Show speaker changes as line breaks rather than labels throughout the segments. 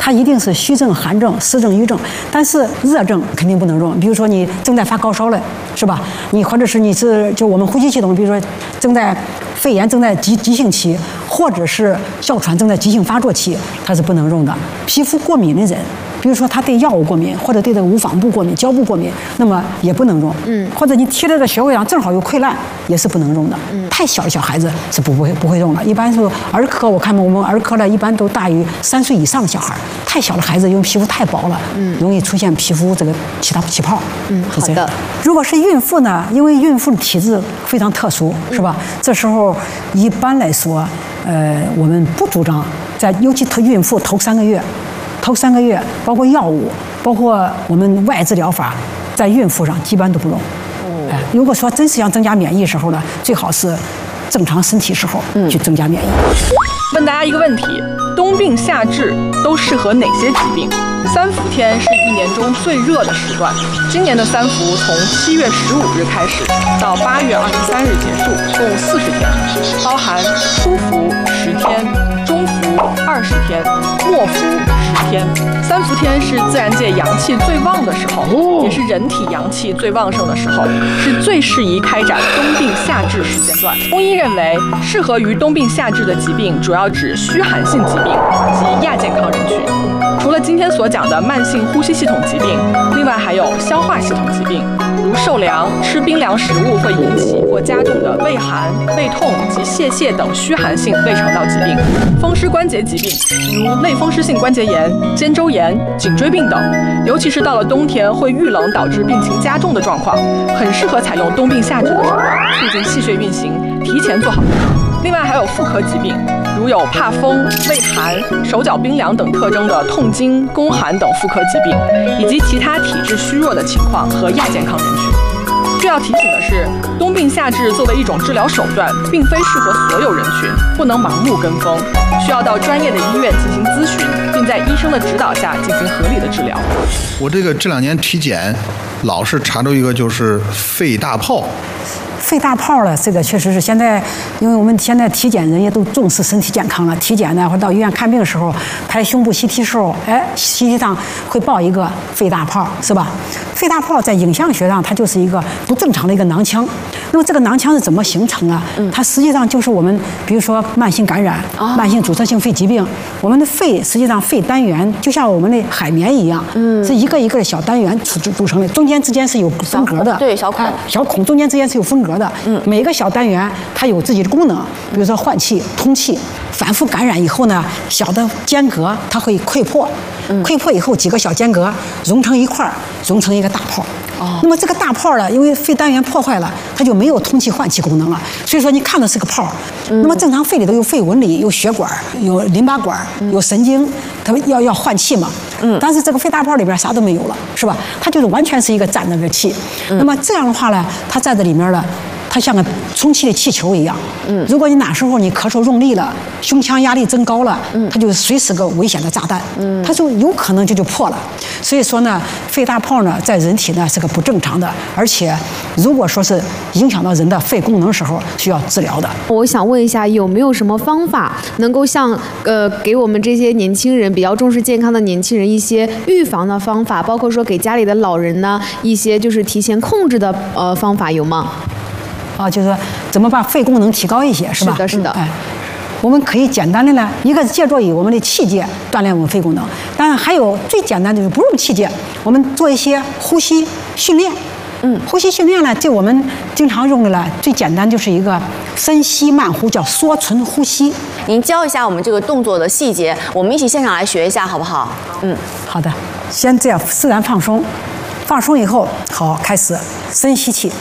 它一定是虚症、寒症、湿症、瘀症，但是热症肯定不能用。比如说你正在发高烧了，是吧？你或者是你是就我们呼吸系统，比如说正在肺炎正在急性期，或者是哮喘正在急性发作期，它是不能用的。皮肤过敏的人，比如说他对药物过敏，或者对这个无纺布过敏、胶布过敏，那么也不能用。或者你贴这个穴位上正好有溃烂，也是不能用的。太小的小孩子是不会用的。一般是儿科，我看我们儿科的一般都大于3岁以上的小孩。太小的孩子因为皮肤太薄了，容易出现皮肤这个起泡。
好的。
如果是孕妇呢，因为孕妇的体质非常特殊，是吧？这时候一般来说，我们不主张尤其孕妇头3个月，包括药物，包括我们外治疗法，在孕妇上基本都不用。如果说真是想增加免疫时候呢，最好是正常身体时候去增加免疫。
问大家一个问题：冬病夏治都适合哪些疾病？3伏天是一年中最热的时段，今年的3伏从7月15日开始到8月23日结束，共40天，包含初伏10天、中伏20天、末伏10天。3伏天是自然界阳气最旺的时候，也是人体阳气最旺盛的时候，是最适宜开展冬病夏治时间段。中医认为，适合于冬病夏治的疾病主要指虚寒性疾病及亚健康人群。除了今天所讲的慢性呼吸系统疾病，另外还有消化系统疾病，如受凉、吃冰凉食物会引起或加重的胃寒、胃痛及泄等虚寒性胃肠道疾病，风湿关节疾病，如类风湿性关节炎、肩周炎、颈椎病等，尤其是到了冬天会遇冷导致病情加重的状况，很适合采用冬病夏治的手段，促进气血运行，提前做好预防。另外还有妇科疾病，如有怕风、畏寒、手脚冰凉等特征的痛经、宫寒等妇科疾病，以及其他体质虚弱的情况和亚健康人群。需要提醒的是，冬病夏治作为一种治疗手段，并非适合所有人群，不能盲目跟风，需要到专业的医院进行咨询，并在医生的指导下进行合理的治疗。
我这2年体检，老是查出一个就是肺大泡。
肺大泡了，这个确实是现在，因为我们现在体检人也都重视身体健康了。体检呢，或者到医院看病的时候，拍胸部 CT 时候，CT 上会报一个肺大泡，是吧？肺大泡在影像学上，它就是一个不正常的一个囊腔。那么这个囊腔是怎么形成啊？它实际上就是我们，比如说慢性感染、慢性阻塞性肺疾病，我们的肺实际上肺单元就像我们的海绵一样，是一个一个的小单元组成的，中间之间是有分隔的，
对，小孔
中间之间是有分隔的。每个小单元它有自己的功能，比如说换气、通气。反复感染以后呢，小的间隔它会溃破，溃破以后几个小间隔融成一块儿，融成一个大泡。那么这个大泡呢，因为肺单元破坏了，它就没有通气换气功能了，所以说你看的是个泡。那么正常肺里头有肺纹理、有血管、有淋巴管、有神经，它们要换气嘛。但是这个肺大泡里边啥都没有了，是吧？它就是完全是一个站着的气。那么这样的话呢，它在这里面呢，它像个充气的气球一样。如果你哪时候你咳嗽用力了，胸腔压力增高了，它就随时个危险的炸弹，它就有可能就破了。所以说呢，肺大泡呢，在人体呢是个不正常的，而且如果说是影响到人的肺功能时候，需要治疗的。
我想问一下，有没有什么方法能够给我们这些年轻人比较重视健康的年轻人一些预防的方法，包括说给家里的老人呢一些就是提前控制的方法有吗？
就是怎么把肺功能提高一些，是吧？
是的。
我们可以简单的呢，一个是借助于我们的器械锻炼我们肺功能，当然还有最简单的就是不用器械，我们做一些呼吸训练。呼吸训练呢，这我们经常用的呢，最简单就是一个深吸慢呼，叫缩唇呼吸。
您教一下我们这个动作的细节，我们一起现场来学一下，好不好？
好的。先这样自然放松，放松以后，好，开始深吸气。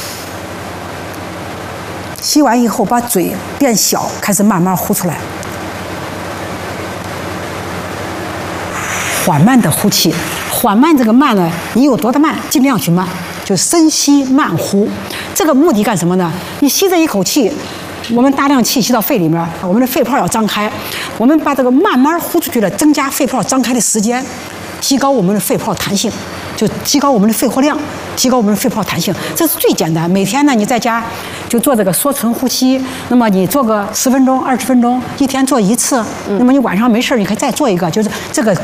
吸完以后，把嘴变小，开始慢慢呼出来，缓慢的呼气。缓慢这个慢呢，你有多大慢，尽量去慢，就深吸慢呼。这个目的干什么呢？你吸这一口气，我们大量气吸到肺里面，我们的肺泡要张开，我们把这个慢慢呼出去了，增加肺泡张开的时间，提高我们的肺泡弹性，就提高我们的肺活量，提高我们的肺泡弹性，这是最简单。每天呢，你在家就做这个缩唇呼吸，那么你做个10分钟、20分钟，一天做1次。那么你晚上没事你可以再做一个，就是这个